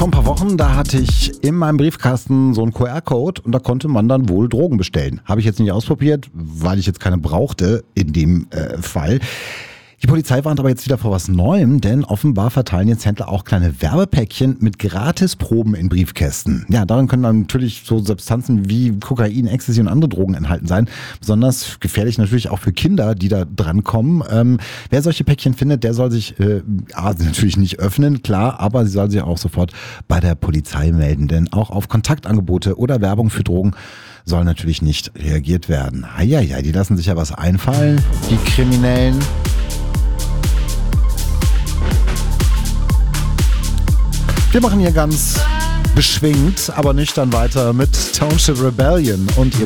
Vor ein paar Wochen, da hatte ich in meinem Briefkasten so einen QR-Code und da konnte man dann wohl Drogen bestellen. Habe ich jetzt nicht ausprobiert, weil ich jetzt keine brauchte in dem Fall. Die Polizei warnt aber jetzt wieder vor was Neuem, denn offenbar verteilen jetzt Händler auch kleine Werbepäckchen mit Gratisproben in Briefkästen. Ja, darin können dann natürlich so Substanzen wie Kokain, Ecstasy und andere Drogen enthalten sein. Besonders gefährlich natürlich auch für Kinder, die da drankommen. Wer solche Päckchen findet, der soll sich natürlich nicht öffnen, klar, aber sie soll sich auch sofort bei der Polizei melden. Denn auch auf Kontaktangebote oder Werbung für Drogen soll natürlich nicht reagiert werden. Ja, die lassen sich ja was einfallen, die Kriminellen. Wir machen hier ganz beschwingt, aber nüchtern weiter mit Township Rebellion und ihr